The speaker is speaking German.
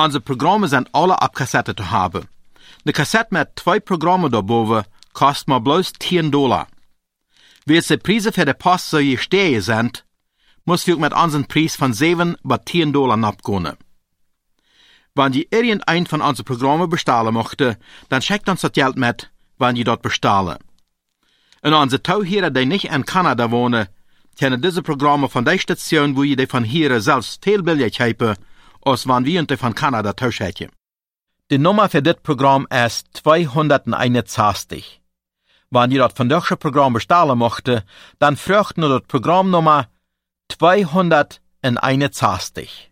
Unsere Programme sind alle ab Kassette zu haben. Eine Kassette mit 2 Programmen daarboven kostet maar bloß $10. Wie die Preise für die Post so gestiegen sind, muss wir mit unseren Preis von $7 bis $10 abgehen. Wenn ihr irgendein von unseren Programmen bestellen möchte, dann schickt uns das Geld mit, wenn ihr dort bestellen. Und unsere Tauhierer, die nicht in Kanada wohnen, können diese Programme von der Station, wo ihr die von hier selbst viel billiger kaufen, als wenn wir die von Kanada tauschen. Die Nummer für das Programm ist 261. Wenn ihr das von deutschen Programm bestellen möchte, dann fragt nur das Programmnummer 261.